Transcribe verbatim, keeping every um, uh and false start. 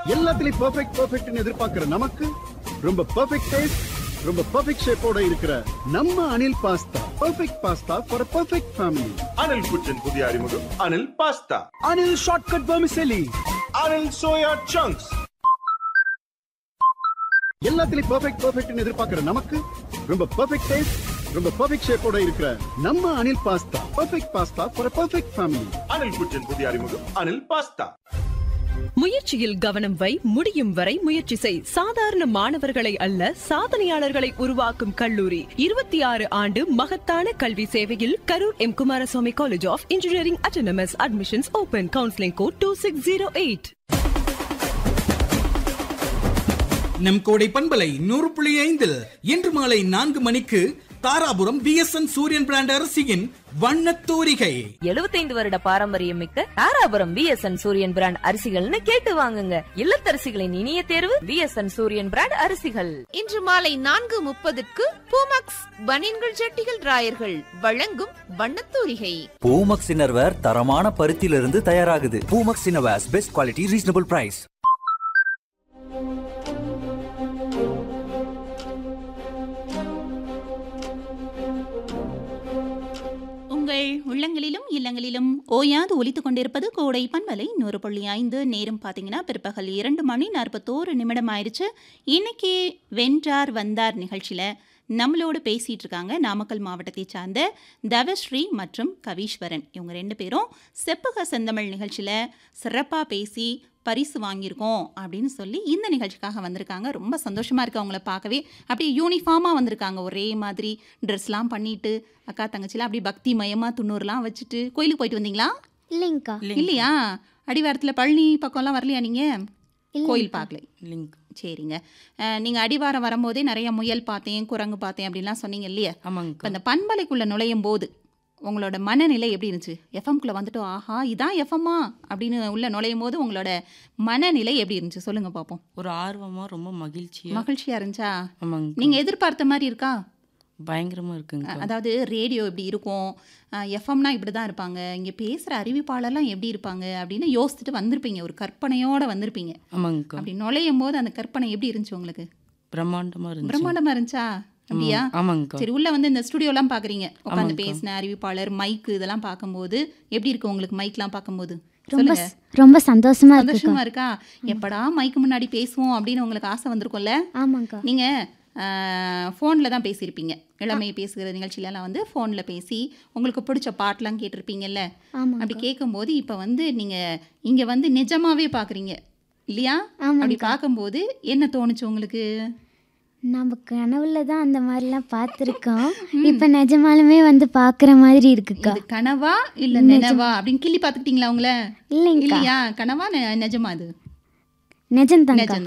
எல்லாத்துலயும் பெர்ஃபெக்ட் பெர்ஃபெக்ட்னு எதிர்பார்க்கிற நமக்கு ரொம்ப பெர்ஃபெக்ட் டேஸ்ட், ரொம்ப பெர்ஃபெக்ட் ஷேப்போட இருக்கிற நம்ம Anil pasta perfect pasta for perfect family. Anil குச்சின் புதிய அறிமுகம் Anil pasta. Anil shortcut vermicelli. Anil soya chunks. எல்லாத்துலயும் பெர்ஃபெக்ட் பெர்ஃபெக்ட்னு எதிர்பார்க்கிற நமக்கு ரொம்ப பெர்ஃபெக்ட் டேஸ்ட், ரொம்ப பெர்ஃபெக்ட் ஷேப்போட இருக்கிற நம்ம Anil pasta perfect pasta for perfect family. Anil குச்சின் புதிய அறிமுகம் அனில் பாஸ்தா. முயற்சியில் கவனம் வை, முடியும் வரை முயற்சி செய். சாதாரண மாணவர்களை அல்ல, சாதனையாளர்களை உருவாக்கும் கல்லூரி. இருபத்தி ஆறு ஆண்டு மகத்தான கல்வி சேவையில் Karur M Kumaraswamy college of engineering autonomous. Admissions open. Counselling code two six zero eight. நம் கோடை பண்பலை நூறு புள்ளி ஐந்தில் இன்று மாலை நான்கு மணிக்கு தாராபுரம் பிஎஸ்என் சூரியன் பிராண்ட் அரிசியின் வண்ணத்தூரிகை. எழுபத்தைந்து வருட பாரம்பரியம் மிக்க தாராபுரம் பிஎஸ்என் சூரியன் பிராண்ட் அரிசிகள்னு கேட்டு வாங்குங்க. இல்லத்தரசிகளின் இனிய தேர்வு பிஎஸ்என் சூரியன் பிராண்ட் அரிசிகள். இன்று மாலை நான்கு முப்பதுக்கு பூமக்ஸ் பனியன்கள் ஜட்டிகள் ராயர்கள் வழங்கும் வண்ணத்தூரிகை. பூமக்ஸ் இன்னர்வேர் தரமான பருத்தியிலிருந்து தயாராகுது. Poomex innerwears best quality, reasonable price. உங்கள் உள்ளங்களிலும் இல்லங்களிலும் ஓயாது ஒலித்துக் கொண்டிருப்பது கோடை பண்பலை நூறு புள்ளி ஐந்து. நேரம் பார்த்தீங்கன்னா பிற்பகல் இரண்டு மணி நாற்பத்தோரு நிமிடம் ஆயிடுச்சு. இன்னைக்கு வென்றார் வந்தார் நிகழ்ச்சியில் நம்மளோடு பேசிகிட்டு இருக்காங்க நாமக்கல் மாவட்டத்தை சார்ந்த தவஸ்ரீ மற்றும் கவீஸ்வரன். இவங்க ரெண்டு பேரும் செப்புக செந்தமிழ் நிகழ்ச்சியில் சிறப்பாக பேசி பரிசு வாங்கியிருக்கோம் அப்படின்னு சொல்லி இந்த நிகழ்ச்சிக்காக வந்திருக்காங்க. ரொம்ப சந்தோஷமாக இருக்குது அவங்கள பார்க்கவே. அப்படியே யூனிஃபார்மாக வந்திருக்காங்க, ஒரே மாதிரி ட்ரெஸ்லாம் பண்ணிட்டு அக்கா தங்கச்சிலாம் அப்படி பக்தி மயமாக துண்ணூறுலாம் வச்சுட்டு. கோயிலுக்கு போயிட்டு வந்தீங்களா? இல்லைங்கக்கா. இல்லையா? அடிவாரத்தில் பழனி பக்கம்லாம் வரலையா நீங்கள்? கோயில் பார்க்கல. இல்லைங்க. சரிங்க. நீங்கள் அடிவாரம் வரும்போதே நிறைய முயல் பார்த்தேன், குரங்கு பார்த்தேன் அப்படின்லாம் சொன்னீங்க இல்லையா? ஆமாங்க. இப்போ அந்த பண்பலைக்குள்ளே நுழையும் போது உங்களோட மனநிலை எப்படி இருந்துச்சு? எஃப்எம்குள்ளே வந்துட்டு ஆஹா இதான் எஃப்எம்மா அப்படின்னு உள்ளே நுழையும் போது உங்களோட மனநிலை எப்படி இருந்துச்சு சொல்லுங்கள் பார்ப்போம். ஒரு ஆர்வமாக ரொம்ப மகிழ்ச்சியாக மகிழ்ச்சியாக இருந்துச்சா? ஆமாங்க. நீங்கள் எதிர்பார்த்த மாதிரி இருக்கா? பயங்கரமாக இருக்குங்க. அதாவது ரேடியோ இப்படி இருக்கும், எஃப்எம்னா இப்படி தான் இருப்பாங்க, இங்கே பேசுகிற அறிவிப்பாளர்லாம் எப்படி இருப்பாங்க அப்படின்னு யோசிச்சுட்டு வந்திருப்பீங்க, ஒரு கற்பனையோடு வந்திருப்பீங்க. ஆமாங்க. அப்படி நுழையும் போது அந்த கற்பனை எப்படி இருந்துச்சு உங்களுக்கு? பிரம்மாண்டமாக இருந்துச்சு. பிரம்மாண்டமாக இருந்துச்சா? அப்படியா? ஆமாங்க. சரி, உள்ள வந்து இந்த ஸ்டுடியோலாம் பார்க்குறீங்க, உட்காந்து பேசின அறிவிப்பாளர் மைக்கு இதெல்லாம் பார்க்கும்போது எப்படி இருக்கு உங்களுக்கு? மைக்லாம் பார்க்கும்போது ரொம்ப ரொம்ப சந்தோஷமா இருக்கு. சந்தோஷமா இருக்கா? எப்படா மைக்கு முன்னாடி பேசுவோம் அப்படின்னு உங்களுக்கு ஆசை வந்திருக்கும்ல? ஆமாங்கக்கா. நீங்கள் ஃபோனில் தான் பேசியிருப்பீங்க, இளமை பேசுகிற நிகழ்ச்சியிலலாம் வந்து ஃபோனில் பேசி உங்களுக்கு பிடிச்ச பாட்டெலாம் கேட்டிருப்பீங்கல்ல? அப்படி கேட்கும்போது இப்போ வந்து நீங்கள் இங்கே வந்து நிஜமாகவே பார்க்குறீங்க இல்லையா? அப்படி பார்க்கும்போது என்ன தோணுச்சு உங்களுக்கு? நம்ம கனவுல தான் அந்த மாதிரிலாம் பார்த்துருக்கோம், இப்போ நிஜமாலுமே வந்து பார்க்குற மாதிரி இருக்குக்கா. இது கனவா இல்லை நிஜவா அப்படின்னு கிள்ளி பார்த்துக்கிட்டீங்களா உங்களை? இல்லைங்க. இல்லையா? கனவா நிஜமா? அது நிஜம் தான். நிஜம்.